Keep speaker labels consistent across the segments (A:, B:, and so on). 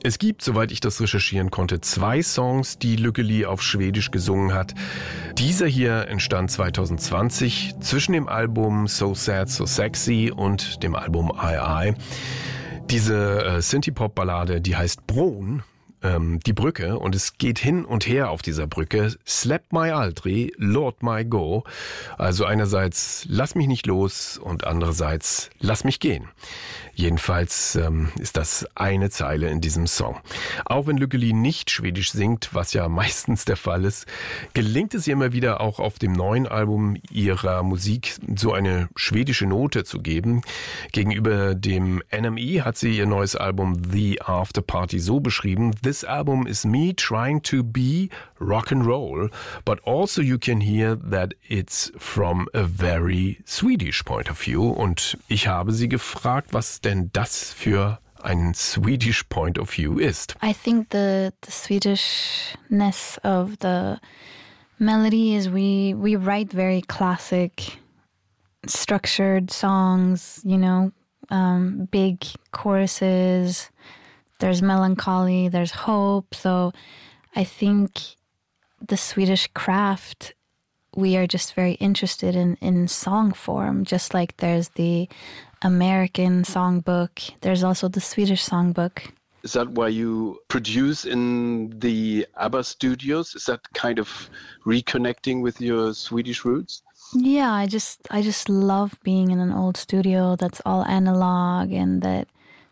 A: Es gibt, soweit ich das recherchieren konnte, 2 Songs, die Lykkeli auf Schwedisch gesungen hat. Dieser hier entstand 2020 zwischen dem Album So Sad, So Sexy und dem Album I. Diese Synthie-Pop-Ballade, die heißt Bron, die Brücke, und es geht hin und her auf dieser Brücke. Släpp mig aldrig, låt mig gå. Also einerseits lass mich nicht los und andererseits lass mich gehen. Jedenfalls ist das eine Zeile in diesem Song. Auch wenn Lykkeli nicht Schwedisch singt, was ja meistens der Fall ist, gelingt es ihr immer wieder auch auf dem neuen Album ihrer Musik so eine schwedische Note zu geben. Gegenüber dem NME hat sie ihr neues Album The After Party so beschrieben: This album is me trying to be rock and roll, but also you can hear that it's from a very Swedish point of view. Und ich habe sie gefragt, was denn das für ein Swedish point of view ist.
B: I think the Swedishness of the melody is we write very classic, structured songs, you know, big choruses. There's melancholy, there's hope. So I think the Swedish craft, we are just very interested in song form, just like there's the American songbook. There's also the Swedish songbook.
C: Is that why you produce in the ABBA studios? Is that kind of reconnecting with your Swedish roots?
B: Yeah, I just love being in an old studio that's all analog and that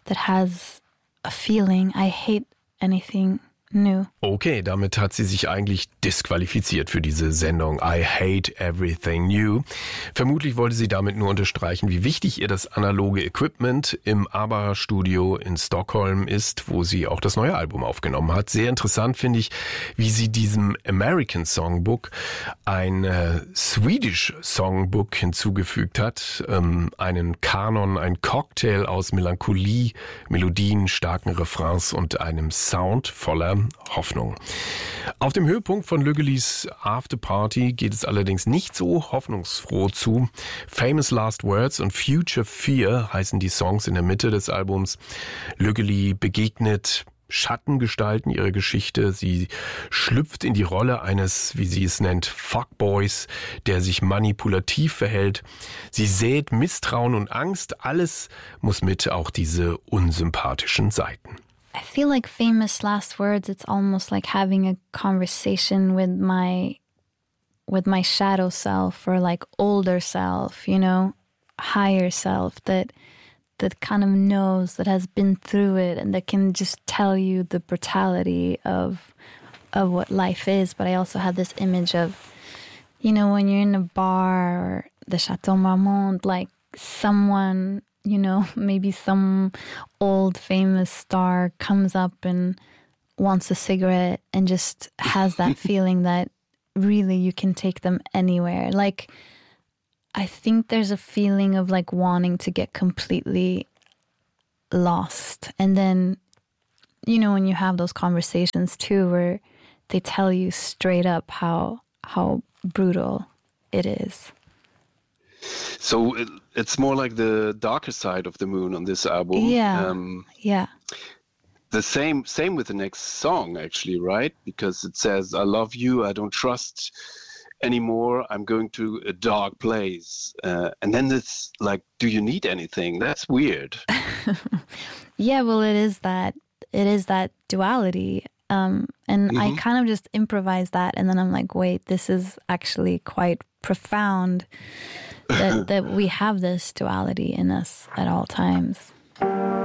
B: has a feeling. I hate anything new.
A: Okay, damit hat sie sich eigentlich disqualifiziert für diese Sendung I Hate Everything New. Vermutlich wollte sie damit nur unterstreichen, wie wichtig ihr das analoge Equipment im ABBA-Studio in Stockholm ist, wo sie auch das neue Album aufgenommen hat. Sehr interessant finde ich, wie sie diesem American Songbook ein Swedish Songbook hinzugefügt hat. Einen Kanon, ein Cocktail aus Melancholie, Melodien, starken Refrains und einem Sound voller Hoffnung. Auf dem Höhepunkt von Lykkelis After Party geht es allerdings nicht so hoffnungsfroh zu. Famous Last Words und Future Fear heißen die Songs in der Mitte des Albums. Lykkeli begegnet Schattengestalten ihrer Geschichte. Sie schlüpft in die Rolle eines, wie sie es nennt, Fuckboys, der sich manipulativ verhält. Sie sät Misstrauen und Angst. Alles muss mit, auch diese unsympathischen Seiten.
B: I feel like Famous Last Words, it's almost like having a conversation with my shadow self, or like older self, you know, higher self that kind of knows, that has been through it, and that can just tell you the brutality of what life is. But I also have this image of, you know, when you're in a bar or the Chateau Marmont, like someone, you know, maybe some old famous star comes up and wants a cigarette and just has that feeling that really you can take them anywhere. Like, I think there's a feeling of like wanting to get completely lost. And then, you know, when you have those conversations too, where they tell you straight up how brutal it is.
C: So it's more like the darker side of the moon on this album.
B: Yeah, yeah.
C: The same with the next song, actually, right? Because it says, I love you, I don't trust anymore, I'm going to a dark place. And then it's like, do you need anything? That's weird.
B: Yeah, well, it is that duality. And I kind of just improvised that. And then I'm like, wait, this is actually quite profound. That we have this duality in us at all times.